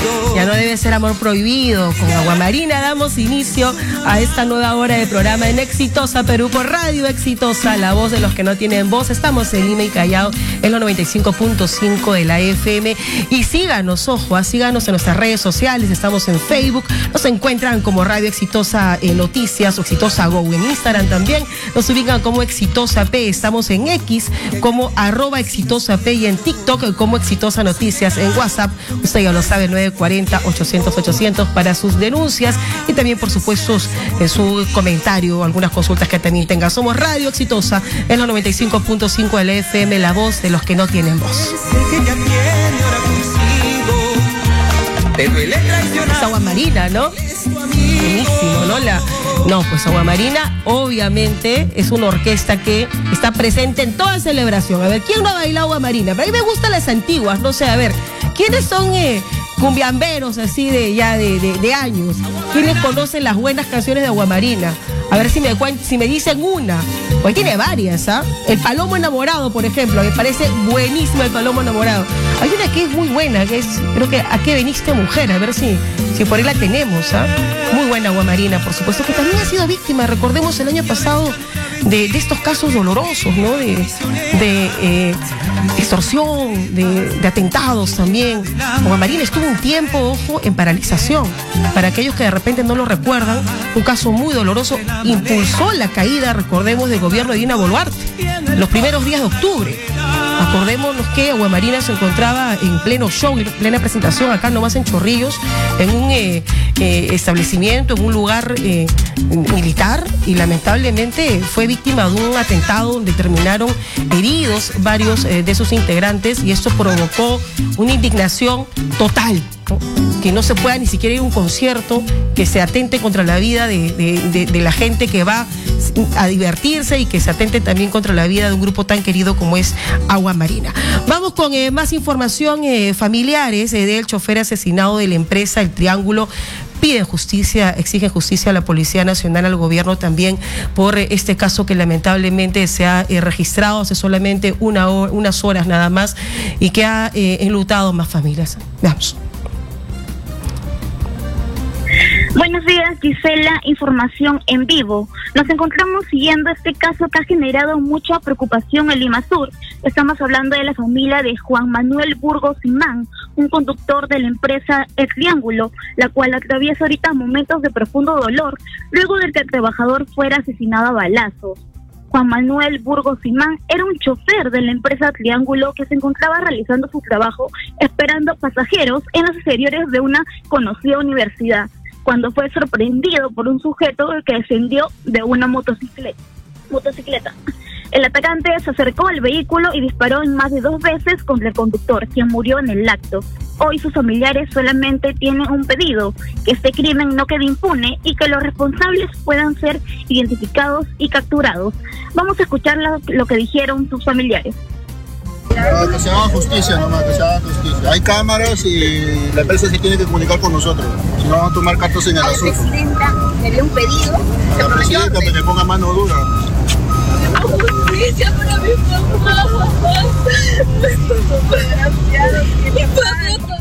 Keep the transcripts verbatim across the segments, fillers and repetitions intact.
Ya no debe ser amor prohibido. Con Agua Marina damos inicio a esta nueva hora de programa en Exitosa Perú por Radio Exitosa, la voz de los que no tienen voz. Estamos en Lima y Callao en los noventa y cinco punto cinco de la F M. Y síganos, ojo, ah, síganos en nuestras redes sociales. Estamos en Facebook, nos encuentran como Radio Exitosa eh, Noticias o Exitosa Go. En Instagram también nos ubican como Exitosa P. Estamos en X como arroba Exitosa P y en TikTok como Exitosa Noticias. En WhatsApp, usted ya lo sabe, nueve cuarenta, ochocientos, ochocientos para sus denuncias y también, por supuesto, en su comentario, algunas consultas que también tenga. Somos Radio Exitosa en los noventa y cinco punto cinco de la F M, la voz de los que no tienen voz. Es Agua Marina, ¿no? Buenísimo, ¿no? La, no, pues Agua Marina obviamente es una orquesta que está presente en toda celebración. A ver, ¿quién no ha bailado Agua Marina? Pero a mí me gustan las antiguas, no sé, a ver, ¿quiénes son eh, cumbiamberos así de ya de, de, de años? ¿Quiénes conocen las buenas canciones de Agua Marina? A ver si me, si me dicen una. Pues tiene varias, ¿ah? El Palomo Enamorado, por ejemplo, me parece buenísimo el Palomo Enamorado. Hay una que es muy buena, que es, creo que ¿A qué veniste, mujer? A ver si, si por ahí la tenemos, ¿ah? Muy buena Agua Marina, por supuesto, que también ha sido víctima, recordemos el año pasado, de, de estos casos dolorosos, ¿no? De, de eh, extorsión, de, de atentados también. Agua Marina estuvo un tiempo, ojo, en paralización. Para aquellos que de repente no lo recuerdan, un caso muy doloroso impulsó la caída, recordemos, del gobierno de Dina Boluarte, los primeros días de octubre. Acordémonos que Agua Marina se encontraba en pleno show, en plena presentación, acá nomás en Chorrillos, en un eh, eh, establecimiento, en un lugar eh, militar, y lamentablemente fue víctima de un atentado donde terminaron heridos varios eh, de sus integrantes, y esto provocó una indignación total, ¿no? Que no se pueda ni siquiera ir a un concierto, que se atente contra la vida de, de, de, de la gente que va a divertirse, y que se atente también contra la vida de un grupo tan querido como es Agua Marina. Vamos con eh, más información. eh, familiares eh, del chofer asesinado de la empresa El Triángulo piden justicia, exigen justicia a la Policía Nacional, al gobierno también, por eh, este caso que lamentablemente se ha eh, registrado hace solamente una hora, unas horas nada más, y que ha eh, enlutado más familias. Veamos. Buenos días, Gisela, información en vivo. Nos encontramos siguiendo este caso que ha generado mucha preocupación en Lima Sur. Estamos hablando de la familia de Juan Manuel Burgos Simán, un conductor de la empresa El Triángulo, la cual atraviesa ahorita momentos de profundo dolor, luego de que el trabajador fuera asesinado a balazos. Juan Manuel Burgos Simán era un chofer de la empresa Triángulo que se encontraba realizando su trabajo esperando pasajeros en los exteriores de una conocida universidad, cuando fue sorprendido por un sujeto que descendió de una motocicleta. motocicleta. El atacante se acercó al vehículo y disparó en más de dos veces contra el conductor, quien murió en el acto. Hoy sus familiares solamente tienen un pedido: que este crimen no quede impune y que los responsables puedan ser identificados y capturados. Vamos a escuchar lo, lo que dijeron sus familiares. Que se haga justicia nomás, que se haga justicia. Hay cámaras y la empresa se tiene que comunicar con nosotros. Si no, vamos a tomar cartas en el asunto. A la presidenta le dio un pedido. A la presidenta que le ponga mano dura. A justicia para mi papá. Nuestro desgraciado que le pasa.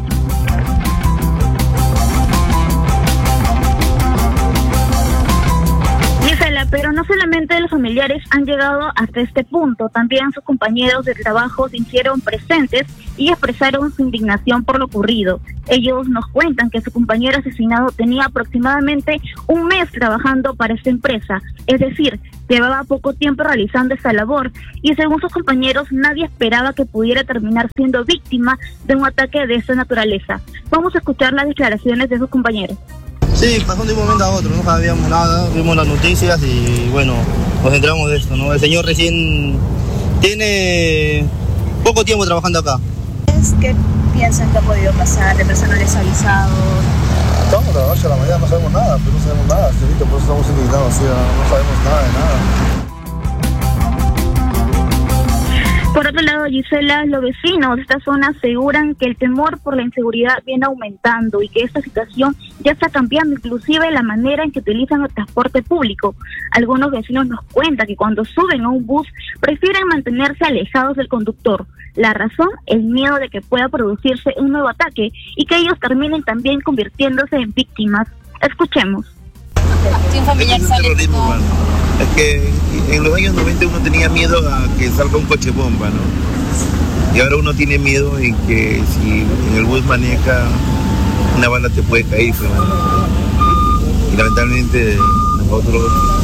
Pero no solamente los familiares han llegado hasta este punto, también sus compañeros de trabajo se hicieron presentes y expresaron su indignación por lo ocurrido. Ellos nos cuentan que su compañero asesinado tenía aproximadamente un mes trabajando para esta empresa, es decir, llevaba poco tiempo realizando esta labor, y según sus compañeros nadie esperaba que pudiera terminar siendo víctima de un ataque de esta naturaleza. Vamos a escuchar las declaraciones de sus compañeros. Sí, pasó de un momento a otro, no sabíamos nada, vimos las noticias y bueno, nos enteramos de esto, ¿no? El señor recién tiene poco tiempo trabajando acá. ¿Qué piensan que ha podido pasar? ¿De personas les ha avisado? Estamos a las ocho de la mañana, no sabemos nada, pero no sabemos nada, señorita, por eso estamos indignados, ¿sí? No sabemos nada de nada. Por otro lado, Gisela, los vecinos de esta zona aseguran que el temor por la inseguridad viene aumentando y que esta situación ya está cambiando inclusive la manera en que utilizan el transporte público. Algunos vecinos nos cuentan que cuando suben a un bus prefieren mantenerse alejados del conductor. La razón, el miedo de que pueda producirse un nuevo ataque y que ellos terminen también convirtiéndose en víctimas. Escuchemos. Si un familiar Es sale terrorismo, con- mano. Es que en los años noventa uno tenía miedo a que salga un coche bomba, ¿no? Y ahora uno tiene miedo en que si en el bus maneja una bala te puede caer, pues, mano. Y lamentablemente nosotros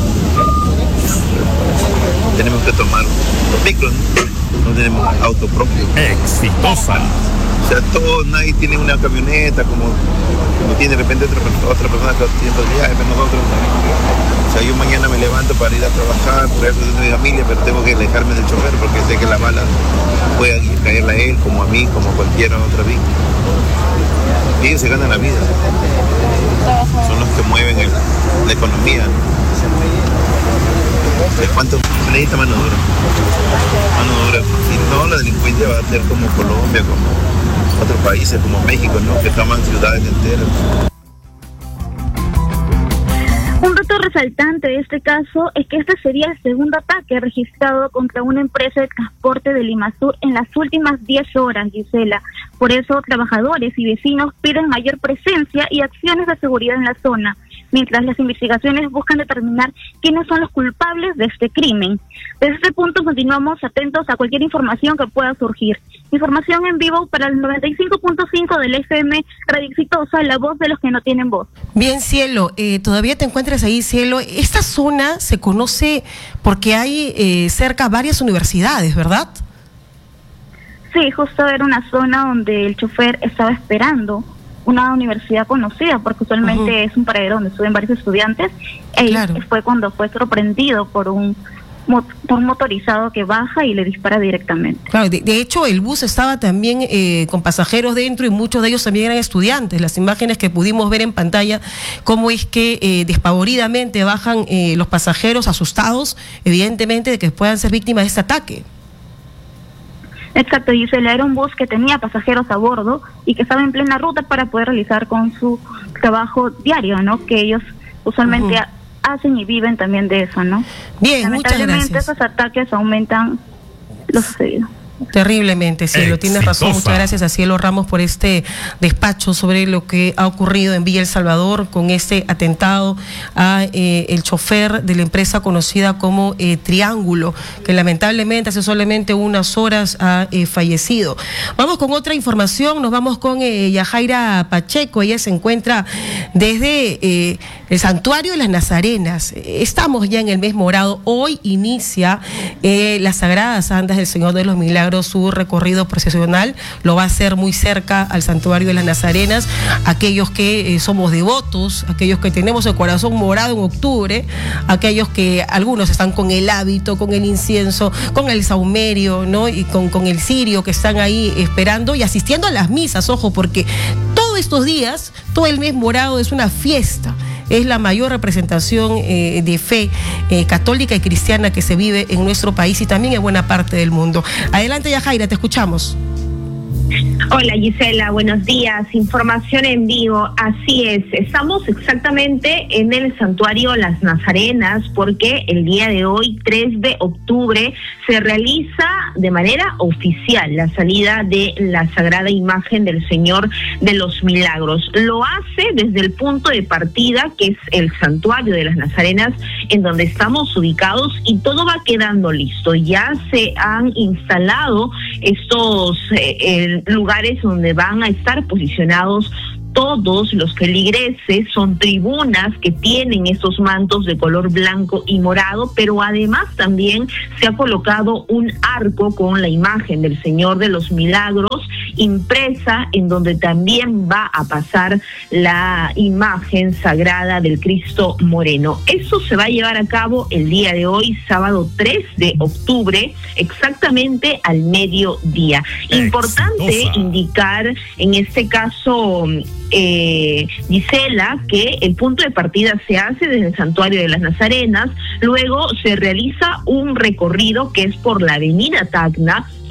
tenemos que tomar los micros, ¿no? No tenemos auto propio. Exitosa. O sea, todo, nadie tiene una camioneta como, como tiene de repente otra, per- otra persona que tiene posibilidades, pero nosotros, o sea, yo mañana me levanto para ir a trabajar, traer de mi familia, pero tengo que alejarme del chofer porque sé que la bala puede caerle a él, como a mí, como a cualquier otra víctima. Y ellos se ganan la vida. Son los que mueven el- la economía, ¿no? ¿De cuánto se necesita mano dura? Mano dura. Si no, la delincuencia va a ser como Colombia, como otros países, como México, ¿no? Que toman ciudades enteras. Un dato resaltante de este caso es que este sería el segundo ataque registrado contra una empresa de transporte de Limasur en las últimas diez horas, Gisela. Por eso, trabajadores y vecinos piden mayor presencia y acciones de seguridad en la zona, mientras las investigaciones buscan determinar quiénes son los culpables de este crimen. Desde este punto continuamos atentos a cualquier información que pueda surgir. Información en vivo para el noventa y cinco punto cinco del F M Radio Exitosa, la voz de los que no tienen voz. Bien, Cielo, eh, todavía te encuentras ahí, Cielo. Esta zona se conoce porque hay eh, cerca varias universidades, ¿verdad? Sí, justo era una zona donde el chofer estaba esperando una universidad conocida, porque usualmente Ujú. es un paradero donde suben varios estudiantes. Y Claro. fue cuando fue sorprendido por un, mo- por un motorizado que baja y le dispara directamente. Claro, de, de hecho el bus estaba también eh, con pasajeros dentro y muchos de ellos también eran estudiantes. Las imágenes que pudimos ver en pantalla, cómo es que eh, despavoridamente bajan eh, los pasajeros asustados, evidentemente, de que puedan ser víctimas de este ataque. Exacto, Gisela, era un bus que tenía pasajeros a bordo y que estaba en plena ruta para poder realizar con su trabajo diario, ¿no? Que ellos usualmente Ujú. hacen y viven también de eso, ¿no? Bien, muchas Lamentablemente gracias. esos ataques aumentan lo sucedido. Terriblemente, Cielo, tienes razón. Exitosa. Muchas gracias a Cielo Ramos por este despacho sobre lo que ha ocurrido en Villa El Salvador con este atentado a eh, el chofer de la empresa conocida como eh, Triángulo, que lamentablemente hace solamente unas horas ha eh, fallecido. Vamos con otra información, nos vamos con eh, Yajaira Pacheco. Ella se encuentra desde eh, el Santuario de las Nazarenas. Estamos ya en el mes morado. Hoy inicia eh, las Sagradas Andas del Señor de los Milagros, su recorrido procesional. Lo va a hacer muy cerca al Santuario de las Nazarenas. Aquellos que eh, somos devotos, aquellos que tenemos el corazón morado en octubre, aquellos que algunos están con el hábito, con el incienso, con el saumerio, ¿no? Y con, con el cirio, que están ahí esperando y asistiendo a las misas, ojo, porque todos estos días, todo el mes morado es una fiesta. Es la mayor representación eh, de fe eh, católica y cristiana que se vive en nuestro país y también en buena parte del mundo. Adelante, Yajaira, te escuchamos. Hola Gisela, buenos días. Información en vivo. Así es, estamos exactamente en el Santuario Las Nazarenas porque el día de hoy, tres de octubre, se realiza de manera oficial la salida de la Sagrada Imagen del Señor de los Milagros. Lo hace desde el punto de partida, que es el Santuario de las Nazarenas, en donde estamos ubicados, y todo va quedando listo. Ya se han instalado estos eh, eh, lugares donde van a estar posicionados todos los feligreses. Son tribunas que tienen estos mantos de color blanco y morado, pero además también se ha colocado un arco con la imagen del Señor de los Milagros impresa, en donde también va a pasar la imagen sagrada del Cristo Moreno. Eso se va a llevar a cabo el día de hoy, sábado tres de octubre, exactamente al mediodía. Importante Exitosa. indicar en este caso, eh, Gisela, que el punto de partida se hace desde el Santuario de las Nazarenas, luego se realiza un recorrido que es por la avenida Tacna,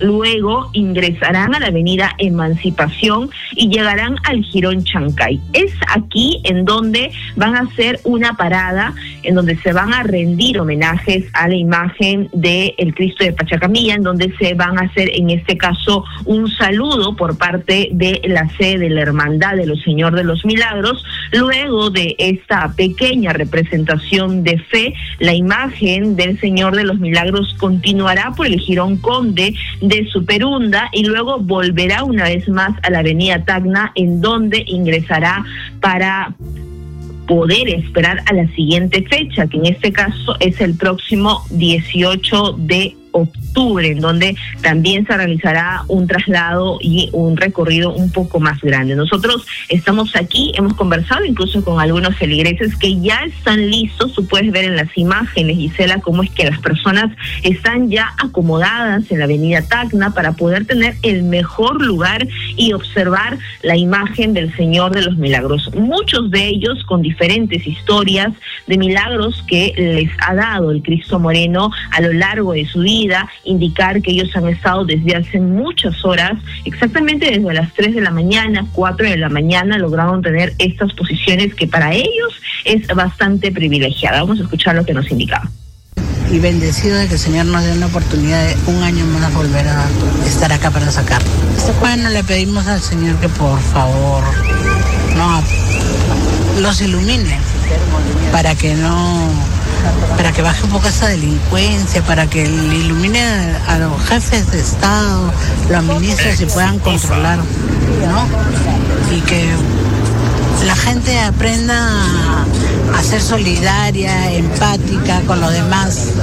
luego ingresarán a la avenida Emancipación y llegarán al Jirón Chancay. Es aquí en donde van a hacer una parada, en donde se van a rendir homenajes a la imagen del Cristo de Pachacamilla, en donde se van a hacer en este caso un saludo por parte de la sede de la Hermandad de los Señor de los Milagros. Luego de esta pequeña representación de fe, la imagen del Señor de los Milagros continuará por el Jirón Conde de Superunda y luego volverá una vez más a la avenida Tacna, en donde ingresará para poder esperar a la siguiente fecha, que en este caso es el próximo dieciocho de octubre, en donde también se realizará un traslado y un recorrido un poco más grande. Nosotros estamos aquí, hemos conversado incluso con algunos feligreses que ya están listos. Tú puedes ver en las imágenes, Gisela, cómo es que las personas están ya acomodadas en la avenida Tacna para poder tener el mejor lugar y observar la imagen del Señor de los Milagros. Muchos de ellos con diferentes historias de milagros que les ha dado el Cristo Moreno a lo largo de su vida, indicar que ellos han estado desde hace muchas horas, exactamente desde las tres de la mañana, cuatro de la mañana, lograron tener estas posiciones que para ellos es bastante privilegiada. Vamos a escuchar lo que nos indicaba. Y bendecido de que el Señor nos dé una oportunidad de un año más volver a estar acá para sacarlo. Bueno, le pedimos al Señor que por favor no los ilumine para que no para que baje un poco esa delincuencia, para que le ilumine a los jefes de Estado, los ministros, y puedan controlar, ¿no? Y que la gente aprenda a ser solidaria, empática con los demás.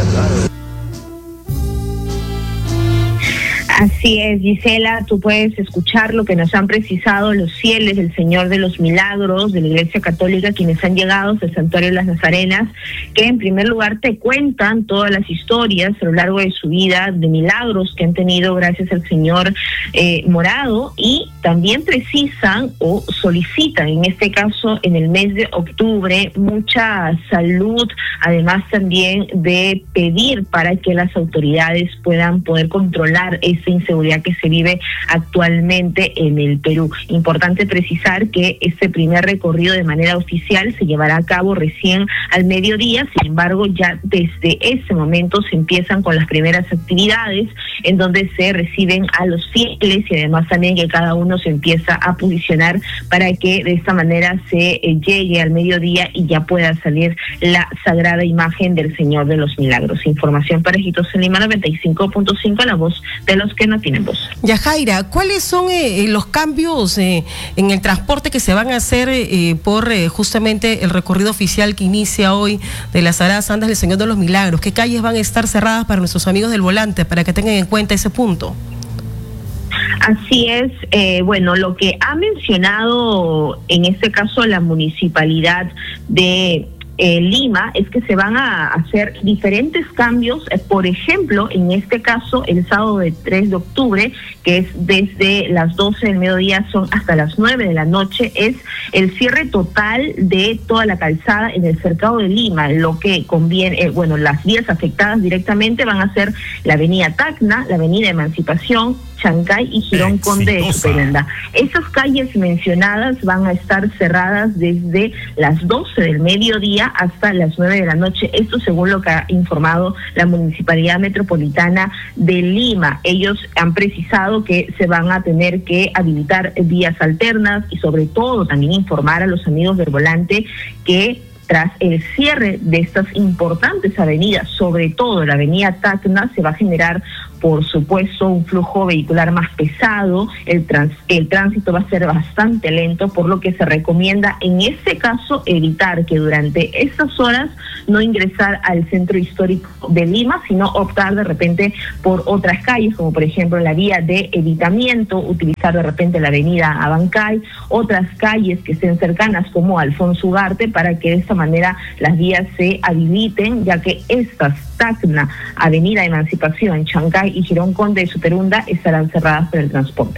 Así es, Gisela, tú puedes escuchar lo que nos han precisado los fieles del Señor de los Milagros de la Iglesia Católica, quienes han llegado al Santuario de las Nazarenas, que en primer lugar te cuentan todas las historias a lo largo de su vida de milagros que han tenido gracias al Señor eh, Morado, y también precisan o solicitan, en este caso en el mes de octubre, mucha salud, además también de pedir para que las autoridades puedan poder controlar esta inseguridad que se vive actualmente en el Perú. Importante precisar que este primer recorrido de manera oficial se llevará a cabo recién al mediodía. Sin embargo, ya desde ese momento se empiezan con las primeras actividades, en donde se reciben a los fieles y además también que cada uno se empieza a posicionar para que de esta manera se eh, llegue al mediodía y ya pueda salir la sagrada imagen del Señor de los Milagros. Información para Ejitos en Lima noventa y cinco punto cinco, la voz de los que no tienen voz. Yajaira, ¿cuáles son eh, los cambios eh, en el transporte que se van a hacer eh, por eh, justamente el recorrido oficial que inicia hoy de las Sagradas Andas del Señor de los Milagros? ¿Qué calles van a estar cerradas para nuestros amigos del volante, para que tengan en cuenta ese punto? Así es, eh, bueno, lo que ha mencionado en este caso la municipalidad de Eh, Lima es que se van a hacer diferentes cambios, eh, por ejemplo, en este caso el sábado de tres de octubre, que es desde las doce del mediodía son hasta las nueve de la noche, es el cierre total de toda la calzada en el cercado de Lima. Lo que conviene, eh, bueno, las vías afectadas directamente van a ser la avenida Tacna, la avenida Emancipación, Chancay y Jirón Conde de Superunda. Esas calles mencionadas van a estar cerradas desde las doce del mediodía hasta las nueve de la noche, esto según lo que ha informado la Municipalidad Metropolitana de Lima. Ellos han precisado que se van a tener que habilitar vías alternas y sobre todo también informar a los amigos del volante que tras el cierre de estas importantes avenidas, sobre todo la avenida Tacna, se va a generar, por supuesto, un flujo vehicular más pesado, el, trans, el tránsito va a ser bastante lento, por lo que se recomienda en este caso evitar que durante estas horas no ingresar al centro histórico de Lima, sino optar de repente por otras calles, como por ejemplo la vía de evitamiento, utilizar de repente la avenida Abancay, otras calles que estén cercanas como Alfonso Ugarte, para que de esta manera las vías se habiliten, ya que estas, Tacna, Avenida Emancipación, Chancay y Jirón Conde de Superunda, estarán cerradas para el transporte.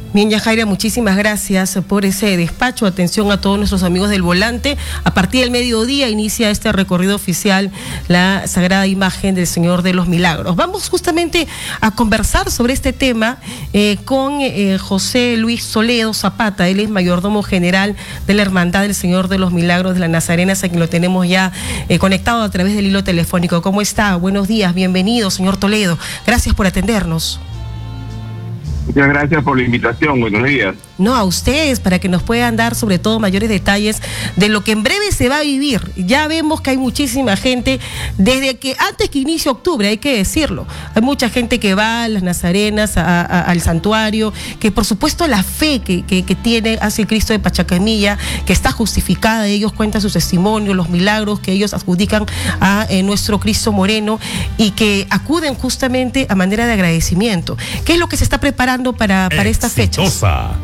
Bien, Yajaira, muchísimas gracias por ese despacho. Atención a todos nuestros amigos del volante. A partir del mediodía inicia este recorrido oficial, la Sagrada Imagen del Señor de los Milagros. Vamos justamente a conversar sobre este tema eh, con eh, José Luis Toledo Zapata. Él es mayordomo general de la Hermandad del Señor de los Milagros de las Nazarenas, a quien lo tenemos ya eh, conectado a través del hilo telefónico. ¿Cómo está? Buenos días, bienvenido, señor Toledo. Gracias por atendernos. Muchas gracias por la invitación, buenos días. No, a ustedes, para que nos puedan dar sobre todo mayores detalles de lo que en breve se va a vivir. Ya vemos que hay muchísima gente, desde que antes que inicie octubre, hay que decirlo, hay mucha gente que va a las Nazarenas, a, a, al santuario, que por supuesto la fe que, que, que tiene hacia el Cristo de Pachacamilla, que está justificada, ellos cuentan sus testimonios, los milagros que ellos adjudican a eh, nuestro Cristo Moreno, y que acuden justamente a manera de agradecimiento. ¿Qué es lo que se está preparando para, para estas fechas?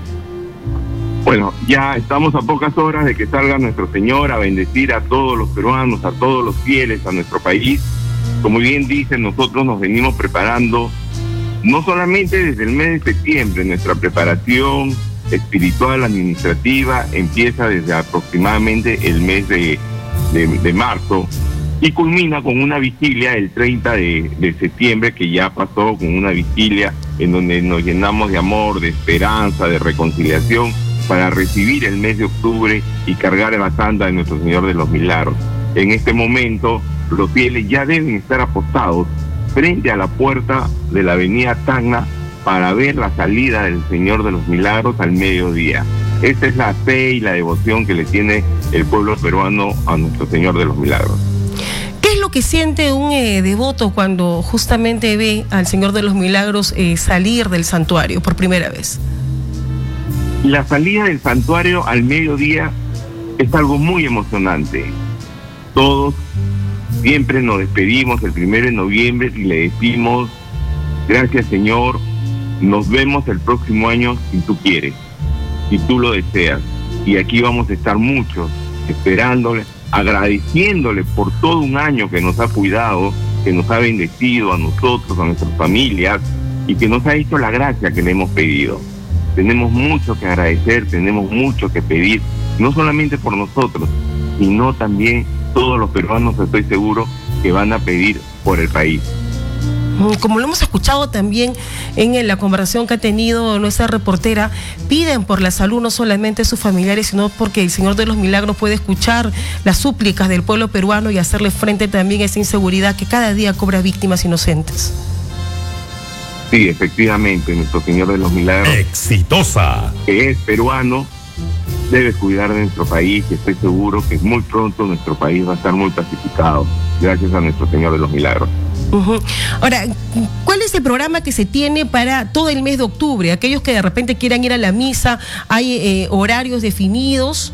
Bueno, ya estamos a pocas horas de que salga nuestro Señor a bendecir a todos los peruanos, a todos los fieles, a nuestro país. Como bien dicen, nosotros nos venimos preparando, no solamente desde el mes de septiembre, nuestra preparación espiritual, administrativa, empieza desde aproximadamente el mes de, de, de marzo y culmina con una vigilia el treinta de, de septiembre, que ya pasó, con una vigilia en donde nos llenamos de amor, de esperanza, de reconciliación, para recibir el mes de octubre y cargar la santa de nuestro Señor de los Milagros. En este momento, los fieles ya deben estar apostados frente a la puerta de la avenida Tacna para ver la salida del Señor de los Milagros al mediodía. Esta es la fe y la devoción que le tiene el pueblo peruano a nuestro Señor de los Milagros. ¿Qué es lo que siente un eh, devoto cuando justamente ve al Señor de los Milagros eh, salir del santuario por primera vez? La salida del santuario al mediodía es algo muy emocionante. Todos siempre nos despedimos el primero de noviembre y le decimos: gracias, Señor, nos vemos el próximo año si tú quieres, si tú lo deseas. Y aquí vamos a estar muchos esperándole, agradeciéndole por todo un año que nos ha cuidado, que nos ha bendecido a nosotros, a nuestras familias, y que nos ha hecho la gracia que le hemos pedido. Tenemos mucho que agradecer, tenemos mucho que pedir, no solamente por nosotros, sino también todos los peruanos, estoy seguro, que van a pedir por el país. Como lo hemos escuchado también en la conversación que ha tenido nuestra reportera, piden por la salud no solamente de sus familiares, sino porque el Señor de los Milagros puede escuchar las súplicas del pueblo peruano y hacerle frente también a esa inseguridad que cada día cobra víctimas inocentes. Sí, efectivamente, nuestro Señor de los Milagros, exitosa, que es peruano, debe cuidar de nuestro país, y estoy seguro que muy pronto nuestro país va a estar muy pacificado, gracias a nuestro Señor de los Milagros. Uh-huh. Ahora, ¿cuál es el programa que se tiene para todo el mes de octubre? Aquellos que de repente quieran ir a la misa, ¿hay eh, horarios definidos?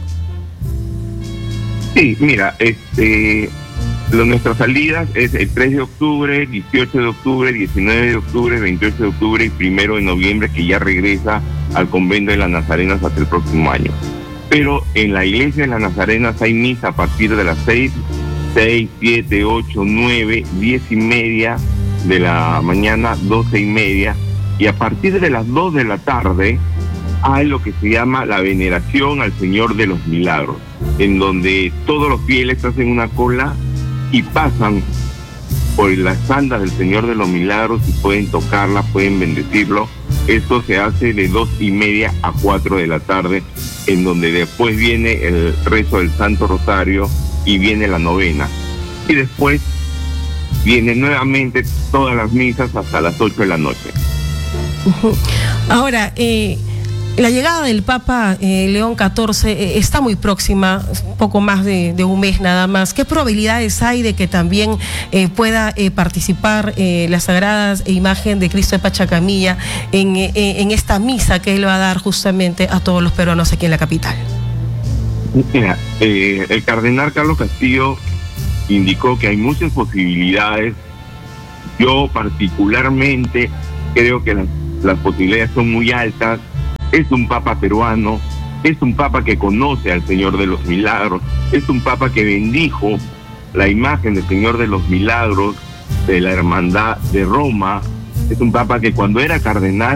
Sí, mira, este... Lo, nuestras salidas es el tres de octubre, dieciocho de octubre, diecinueve de octubre, veintiocho de octubre y primero de noviembre, que ya regresa al convento de las Nazarenas hasta el próximo año. Pero en la iglesia de las Nazarenas hay misa a partir de las seis, seis, siete, ocho, nueve, diez y media de la mañana, doce y media, y a partir de las dos de la tarde hay lo que se llama la veneración al Señor de los Milagros, en donde todos los fieles hacen una cola y pasan por las sandas del Señor de los Milagros y pueden tocarla, pueden bendecirlo. Esto se hace de dos y media a cuatro de la tarde, en donde después viene el rezo del Santo Rosario y viene la novena. Y después vienen nuevamente todas las misas hasta las ocho de la noche. Uh-huh. Ahora, eh... la llegada del Papa eh, León catorce eh, está muy próxima, poco más de, de un mes nada más. ¿Qué probabilidades hay de que también eh, pueda eh, participar eh, la Sagrada Imagen de Cristo de Pachacamilla en, eh, en esta misa que él va a dar justamente a todos los peruanos aquí en la capital? Mira, eh, el cardenal Carlos Castillo indicó que hay muchas posibilidades. Yo particularmente creo que las, las posibilidades son muy altas. Es un papa peruano, es un papa que conoce al Señor de los Milagros, es un papa que bendijo la imagen del Señor de los Milagros de la Hermandad de Roma, es un papa que cuando era cardenal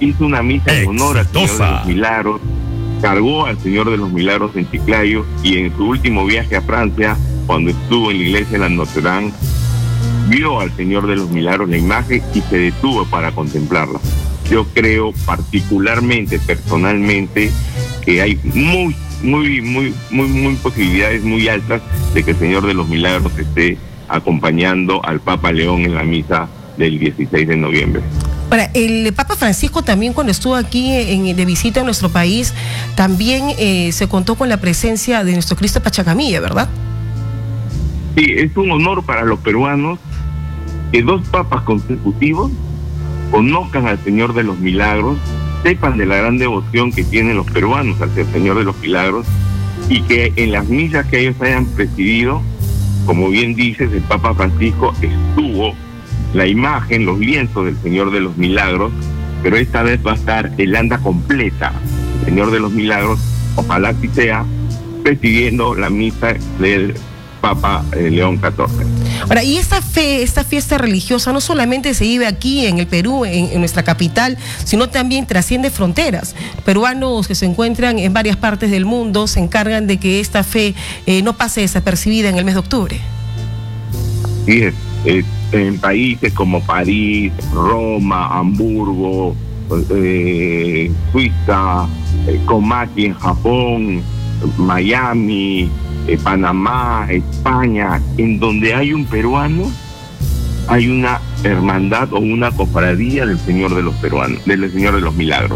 hizo una misa en honor al Señor de los Milagros, cargó al Señor de los Milagros en Chiclayo, y en su último viaje a Francia, cuando estuvo en la iglesia de la Notre Dame, vio al Señor de los Milagros la imagen y se detuvo para contemplarla. Yo creo particularmente, personalmente, que hay muy, muy, muy, muy, muy posibilidades muy altas de que el Señor de los Milagros esté acompañando al Papa León en la misa del dieciséis de noviembre. Ahora, el Papa Francisco también, cuando estuvo aquí en, de visita en nuestro país, también eh, se contó con la presencia de nuestro Cristo Pachacamilla, ¿verdad? Sí, es un honor para los peruanos que dos papas consecutivos conozcan al Señor de los Milagros, sepan de la gran devoción que tienen los peruanos hacia el Señor de los Milagros, y que en las misas que ellos hayan presidido, como bien dices, el Papa Francisco estuvo la imagen, los lienzos del Señor de los Milagros, pero esta vez va a estar el anda completa, el Señor de los Milagros, ojalá que sea, presidiendo la misa del Papa eh, León catorce. Ahora, y esta fe, esta fiesta religiosa no solamente se vive aquí en el Perú, en, en nuestra capital, sino también trasciende fronteras. Peruanos que se encuentran en varias partes del mundo se encargan de que esta fe eh, no pase desapercibida en el mes de octubre. Sí, es, es, en países como París, Roma, Hamburgo, eh, Suiza, eh, Komaki en Japón, Miami, eh, Panamá, España, en donde hay un peruano, hay una hermandad o una cofradía del Señor de los peruanos, del Señor de los Milagros.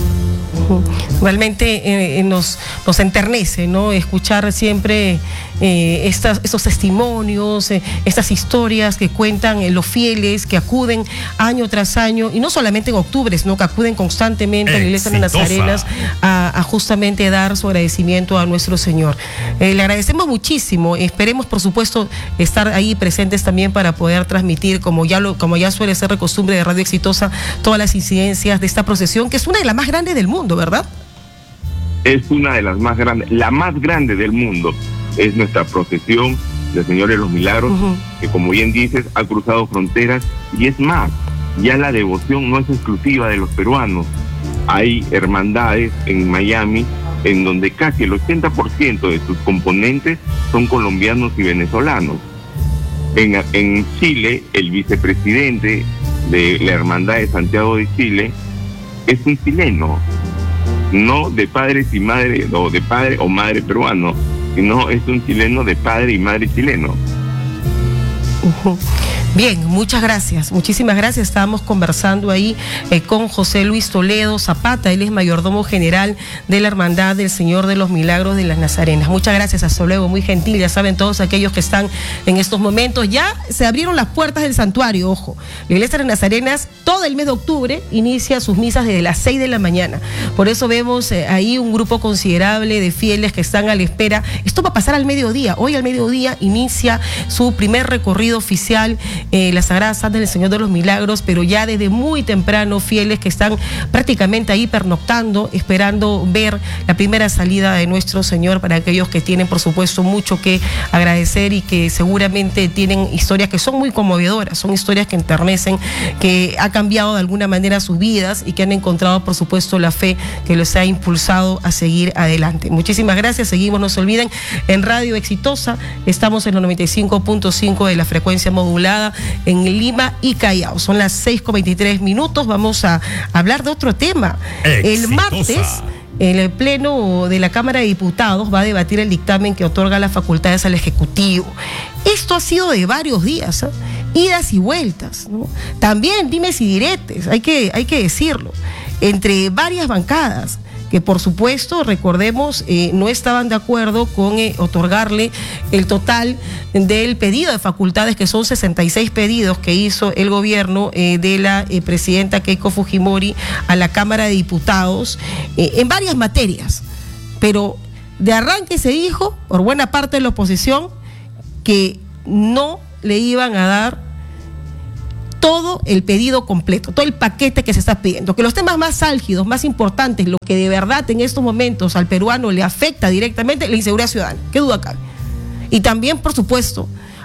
Realmente eh, nos, nos enternece, ¿no?, escuchar siempre eh, estas, estos testimonios, eh, estas historias que cuentan eh, los fieles que acuden año tras año, y no solamente en octubre, sino que acuden constantemente a la iglesia de las Nazarenas a, a justamente dar su agradecimiento a nuestro Señor. Eh, le agradecemos muchísimo, esperemos por supuesto estar ahí presentes también para poder transmitir, como ya, lo, como ya suele ser de costumbre de Radio Exitosa, todas las incidencias de esta procesión, que es una de las más grandes del mundo, ¿verdad? Es una de las más grandes, la más grande del mundo, es nuestra procesión del Señor de los Milagros, uh-huh. que como bien dices, ha cruzado fronteras, y es más, ya la devoción no es exclusiva de los peruanos. Hay hermandades en Miami en donde casi el ochenta por ciento de sus componentes son colombianos y venezolanos. En, en Chile, el vicepresidente de la Hermandad de Santiago de Chile es un chileno, no de padres y madre, o de padre o madre peruano, sino es un chileno de padre y madre chileno. Uh-huh. Bien, muchas gracias, muchísimas gracias. Estábamos conversando ahí eh, con José Luis Toledo Zapata, él es mayordomo general de la Hermandad del Señor de los Milagros de las Nazarenas. Muchas gracias, hasta luego, muy gentil. Ya saben todos aquellos que están en estos momentos, ya se abrieron las puertas del santuario, ojo. La iglesia de las Nazarenas todo el mes de octubre inicia sus misas desde las seis de la mañana. Por eso vemos eh, ahí un grupo considerable de fieles que están a la espera. Esto va a pasar al mediodía, hoy al mediodía inicia su primer recorrido oficial Eh, la Sagrada Santa del Señor de los Milagros, pero ya desde muy temprano fieles que están prácticamente ahí pernoctando, esperando ver la primera salida de nuestro Señor, para aquellos que tienen por supuesto mucho que agradecer y que seguramente tienen historias que son muy conmovedoras, son historias que enternecen, que ha cambiado de alguna manera sus vidas y que han encontrado por supuesto la fe que los ha impulsado a seguir adelante. Muchísimas gracias, seguimos, no se olviden, en Radio Exitosa, estamos en los noventa y cinco punto cinco de la frecuencia modulada en Lima y Callao. Son las seis con veintitrés minutos. Vamos a hablar de otro tema. Exitosa. El martes, el Pleno de la Cámara de Diputados va a debatir el dictamen que otorga las facultades al Ejecutivo. Esto ha sido de varios días, ¿eh? Idas y vueltas, ¿no? También dimes y diretes, hay que, hay que decirlo, entre varias bancadas, que por supuesto, recordemos, eh, no estaban de acuerdo con eh, otorgarle el total del pedido de facultades, que son sesenta y seis pedidos que hizo el gobierno eh, de la eh, presidenta Keiko Fujimori a la Cámara de Diputados eh, en varias materias. Pero de arranque se dijo, por buena parte de la oposición, que no le iban a dar todo el pedido completo, todo el paquete que se está pidiendo, que los temas más álgidos, más importantes, lo que de verdad en estos momentos al peruano le afecta directamente, la inseguridad ciudadana, qué duda cabe. Y también, por supuesto,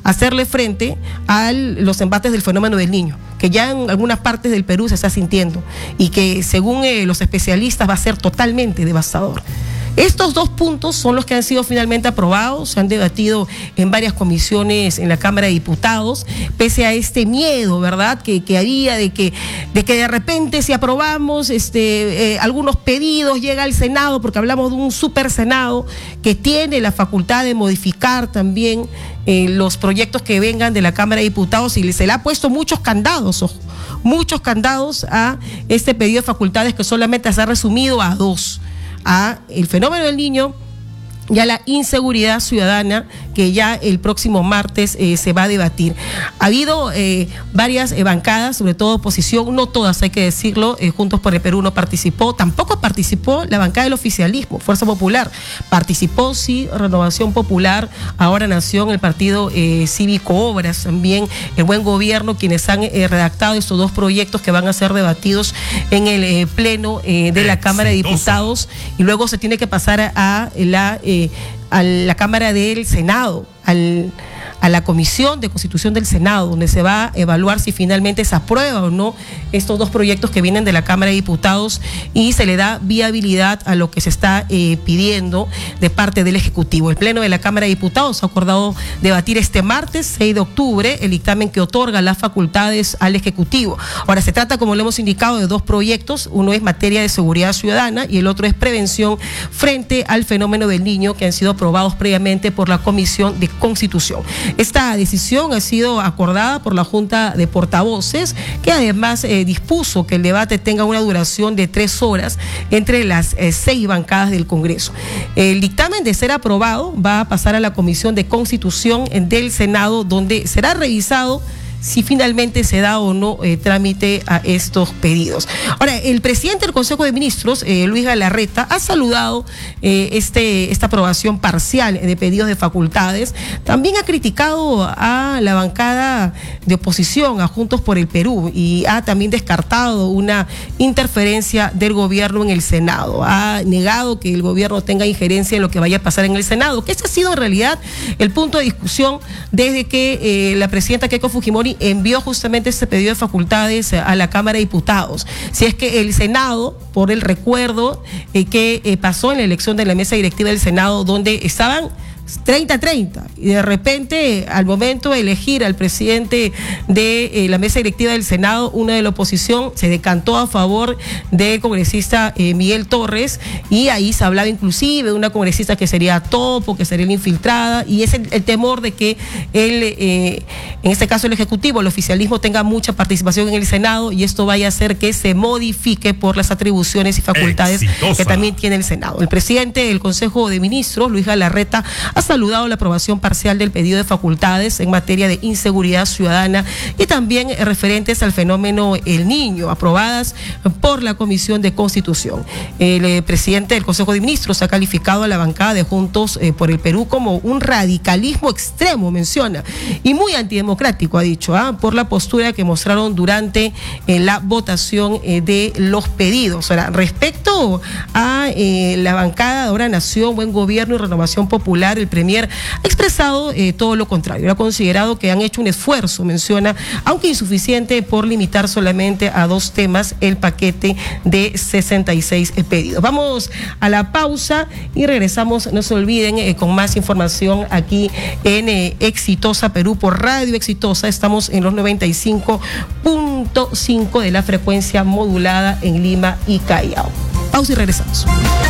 hacerle frente a los embates del fenómeno del Niño, que ya en algunas partes del Perú se está sintiendo y que según eh, los especialistas va a ser totalmente devastador. Estos dos puntos son los que han sido finalmente aprobados, se han debatido en varias comisiones en la Cámara de Diputados, pese a este miedo, ¿verdad?, que, que había de que, de que de repente si aprobamos este, eh, algunos pedidos llega al Senado, porque hablamos de un super Senado que tiene la facultad de modificar también eh, los proyectos que vengan de la Cámara de Diputados, y se le ha puesto muchos candados, ojo, muchos candados a este pedido de facultades que solamente se ha resumido a dos: a el fenómeno del Niño y a la inseguridad ciudadana, que ya el próximo martes eh, se va a debatir. Ha habido eh, varias eh, bancadas, sobre todo oposición, no todas hay que decirlo, eh, Juntos por el Perú no participó, tampoco participó la bancada del oficialismo, Fuerza Popular, participó sí Renovación Popular, Ahora Nación, el Partido eh, Cívico Obras, también el Buen Gobierno, quienes han eh, redactado estos dos proyectos que van a ser debatidos en el eh, pleno eh, de la Cámara de Diputados, y luego se tiene que pasar a, a la eh, a la Cámara del Senado, al, a la Comisión de Constitución del Senado, donde se va a evaluar si finalmente se aprueba o no estos dos proyectos que vienen de la Cámara de Diputados, y se le da viabilidad a lo que se está eh, pidiendo de parte del Ejecutivo. El Pleno de la Cámara de Diputados ha acordado debatir este martes seis de octubre el dictamen que otorga las facultades al Ejecutivo. Ahora, se trata, como lo hemos indicado, de dos proyectos: uno es materia de seguridad ciudadana y el otro es prevención frente al fenómeno del Niño, que han sido aprobados previamente por la Comisión de Constitución. Esta decisión ha sido acordada por la Junta de Portavoces, que además eh, dispuso que el debate tenga una duración de tres horas entre las eh, seis bancadas del Congreso. El dictamen, de ser aprobado, va a pasar a la Comisión de Constitución del Senado, donde será revisado si finalmente se da o no eh, trámite a estos pedidos. Ahora, el presidente del Consejo de Ministros, eh, Luis Galarreta, ha saludado eh, este, esta aprobación parcial de pedidos de facultades. También ha criticado a la bancada de oposición, a Juntos por el Perú, y ha también descartado una interferencia del gobierno en el Senado. Ha negado que el gobierno tenga injerencia en lo que vaya a pasar en el Senado, que ese ha sido en realidad el punto de discusión desde que eh, la presidenta Keiko Fujimori envió justamente este pedido de facultades a la Cámara de Diputados. Si es que el Senado, por el recuerdo eh, que eh, pasó en la elección de la mesa directiva del Senado, donde estaban treinta a treinta, y de repente, al momento de elegir al presidente de eh, la mesa directiva del Senado, una de la oposición se decantó a favor del congresista eh, Miguel Torres, y ahí se hablaba inclusive de una congresista que sería topo, que sería la infiltrada, y es el, el temor de que el, eh, en este caso el Ejecutivo, el oficialismo, tenga mucha participación en el Senado, y esto vaya a hacer que se modifique por las atribuciones y facultades Exitosa. que también tiene el Senado. El presidente del Consejo de Ministros, Luis Galarreta, ha saludado la aprobación parcial del pedido de facultades en materia de inseguridad ciudadana y también referentes al fenómeno El Niño, aprobadas por la Comisión de Constitución. El eh, presidente del Consejo de Ministros ha calificado a la bancada de Juntos eh, por el Perú como un radicalismo extremo, menciona, y muy antidemocrático, ha dicho, ¿ah? por la postura que mostraron durante eh, la votación eh, de los pedidos. Ahora, respecto a eh, la bancada de Ahora Nación, Buen Gobierno y Renovación Popular, el Premier ha expresado eh, todo lo contrario. Ha considerado que han hecho un esfuerzo, menciona, aunque insuficiente, por limitar solamente a dos temas el paquete de sesenta y seis pedidos. Vamos a la pausa y regresamos. No se olviden eh, con más información aquí en eh, Exitosa Perú por Radio Exitosa. Estamos en los noventa y cinco punto cinco de la frecuencia modulada en Lima y Callao. Pausa y regresamos.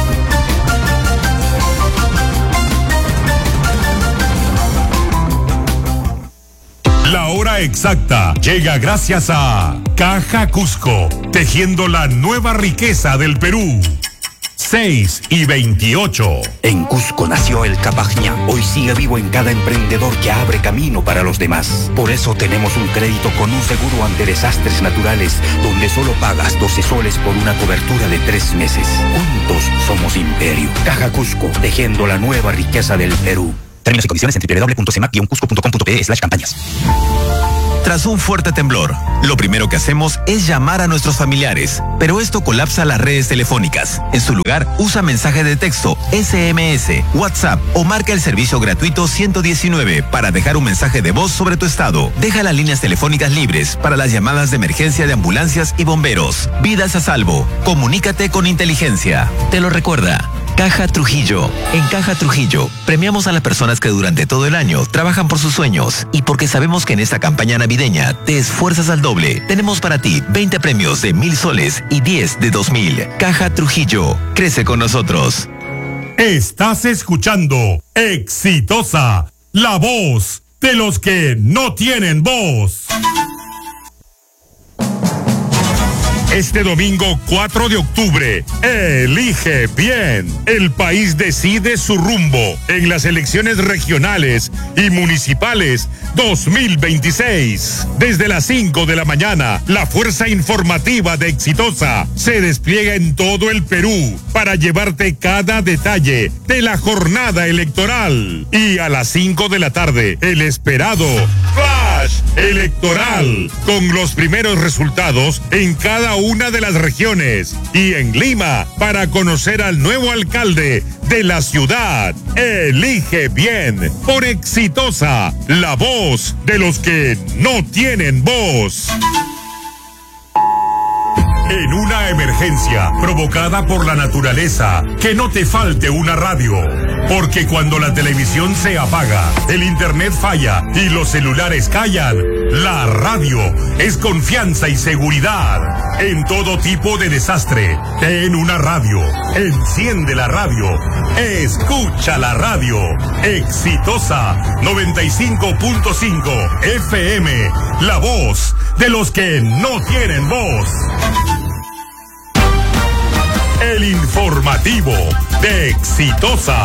La hora exacta llega gracias a Caja Cusco, tejiendo la nueva riqueza del Perú. seis y veintiocho. En Cusco nació el Capajñá. Hoy sigue vivo en cada emprendedor que abre camino para los demás. Por eso tenemos un crédito con un seguro ante desastres naturales, donde solo pagas doce soles por una cobertura de tres meses. Juntos somos imperio. Caja Cusco, tejiendo la nueva riqueza del Perú. Términos y condiciones en doble u doble u doble u punto semac guion cusco punto com punto pe slash campañas. Tras un fuerte temblor, lo primero que hacemos es llamar a nuestros familiares, pero esto colapsa las redes telefónicas. En su lugar, usa mensaje de texto, ese eme ese, WhatsApp o marca el servicio gratuito ciento diecinueve para dejar un mensaje de voz sobre tu estado. Deja las líneas telefónicas libres para las llamadas de emergencia de ambulancias y bomberos. Vidas a salvo. Comunícate con inteligencia. Te lo recuerda Caja Trujillo. En Caja Trujillo, premiamos a las personas que durante todo el año trabajan por sus sueños. Y porque sabemos que en esta campaña navideña te esfuerzas al doble, tenemos para ti veinte premios de mil soles y diez de dos mil. Caja Trujillo. Crece con nosotros. Estás escuchando Exitosa, la voz de los que no tienen voz. Este domingo cuatro de octubre, elige bien. El país decide su rumbo en las elecciones regionales y municipales dos mil veintiséis. Desde las cinco de la mañana, la fuerza informativa de Exitosa se despliega en todo el Perú para llevarte cada detalle de la jornada electoral. Y a las cinco de la tarde, el esperado Flash Electoral, con los primeros resultados en cada una de las regiones. Y en Lima, para conocer al nuevo alcalde de la ciudad. Elige bien por Exitosa, la voz de los que no tienen voz. En una emergencia provocada por la naturaleza, que no te falte una radio. Porque cuando la televisión se apaga, el internet falla y los celulares callan, la radio es confianza y seguridad. En todo tipo de desastre, ten una radio. Enciende la radio. Escucha la radio. Exitosa noventa y cinco punto cinco F M. La voz de los que no tienen voz. El informativo de Exitosa.